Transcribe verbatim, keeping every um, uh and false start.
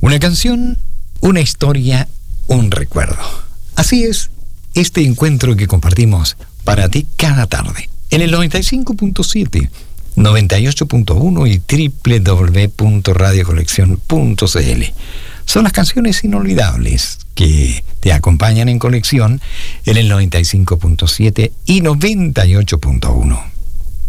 Una canción, una historia, un recuerdo. Así es este encuentro que compartimos para ti cada tarde en el noventa y cinco punto siete, noventa y ocho punto uno y doble u doble u doble u punto radio colección punto c l. Son las canciones inolvidables que te acompañan en Conexión en el noventa y cinco punto siete y noventa y ocho punto uno.